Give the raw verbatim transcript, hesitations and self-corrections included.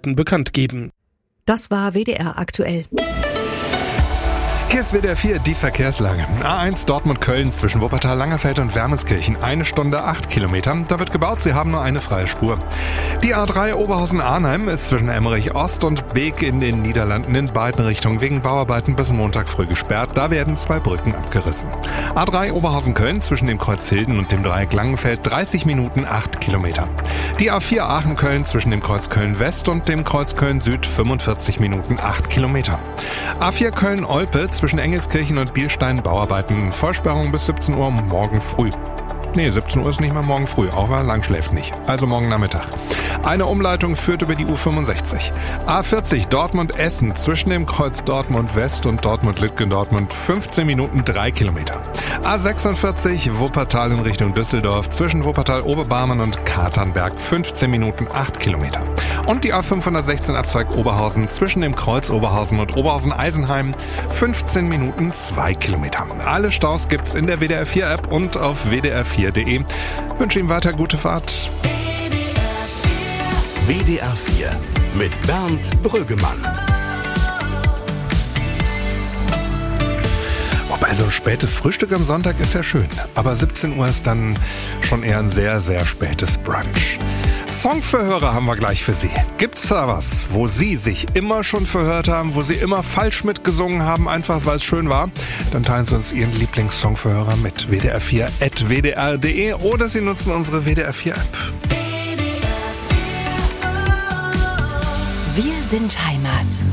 Neuigkeiten bekannt geben. Das war W D R aktuell. Hier ist W D R vier, die Verkehrslage. A eins Dortmund-Köln zwischen Wuppertal-Langerfeld und Wermeskirchen. Eine Stunde, acht Kilometer. Da wird gebaut, sie haben nur eine freie Spur. Die A drei Oberhausen-Arnheim ist zwischen Emmerich-Ost und Beek in den Niederlanden in beiden Richtungen wegen Bauarbeiten bis Montag früh gesperrt. Da werden zwei Brücken abgerissen. A drei Oberhausen-Köln zwischen dem Kreuz Hilden und dem Dreieck Langenfeld. dreißig Minuten, acht Kilometer. Die A vier Aachen-Köln zwischen dem Kreuz Köln-West und dem Kreuz Köln-Süd. fünfundvierzig Minuten, acht Kilometer. A vier Köln-Olpe zwischen Engelskirchen und Bielstein Bauarbeiten. Vollsperrung bis siebzehn Uhr morgen früh. Nee, siebzehn Uhr ist nicht mehr morgen früh, auch weil lang schläft nicht. Also morgen Nachmittag. Eine Umleitung führt über die U fünfundsechzig. A vierzig Dortmund-Essen zwischen dem Kreuz Dortmund-West und Dortmund-Littgen-Dortmund. fünfzehn Minuten, drei Kilometer. A sechsundvierzig Wuppertal in Richtung Düsseldorf zwischen Wuppertal-Oberbarmen und Katernberg. fünfzehn Minuten, acht Kilometer. Und die A fünfhundertsechzehn Abzweig Oberhausen zwischen dem Kreuz Oberhausen und Oberhausen-Eisenheim. fünfzehn Minuten, zwei Kilometer. Alle Staus gibt's in der W D R vier App und auf w d r vier punkt d e. Wünsche Ihnen weiter gute Fahrt. W D R vier mit Bernd Brüggemann. Wobei so ein spätes Frühstück am Sonntag ist ja schön. Aber siebzehn Uhr ist dann schon eher ein sehr, sehr spätes Brunch. Songverhörer haben wir gleich für Sie. Gibt's da was, wo Sie sich immer schon verhört haben, wo Sie immer falsch mitgesungen haben, einfach weil es schön war? Dann teilen Sie uns Ihren Lieblingssongverhörer mit w d r vier at w d r punkt d e oder Sie nutzen unsere W D R vier App. Wir sind Heimat.